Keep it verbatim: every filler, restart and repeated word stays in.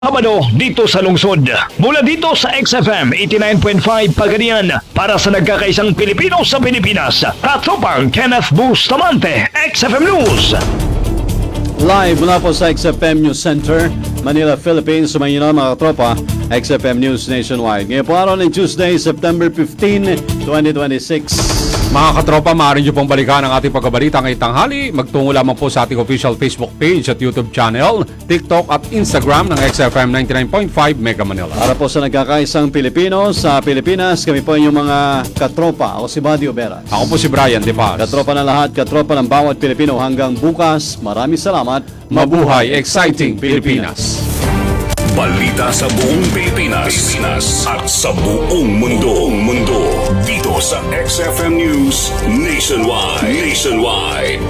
Sabado dito sa lungsod. Mula dito sa X F M eighty-nine point five Pagadian para sa nagkakaisang Pilipino sa Pilipinas. Katropang Kenneth Bustamante, X F M News. Live mula po sa X F M News Center, Manila, Philippines. Sumayin na mga katropa, X F M News Nationwide. Ngayon po araw ng Tuesday, September fifteenth, twenty twenty-six. Mga katropa, maaari nyo pong balikan ang ating pagkabalita ngayong tanghali. Magtungo lamang po sa ating official Facebook page at YouTube channel, TikTok at Instagram ng X F M ninety-nine point five Mega Manila. Para po sa nagkakaisang Pilipino sa Pilipinas, kami po yung mga katropa. Ako si Buddy Oberas. Ako po si Brian De Paz. Katropa ng lahat, katropa ng bawat Pilipino hanggang bukas. Maraming salamat. Mabuhay, exciting Pilipinas! Balita sa buong Pilipinas, Pilipinas at sa buong mundo. Buong mundo dito sa X F M News Nationwide. Nationwide.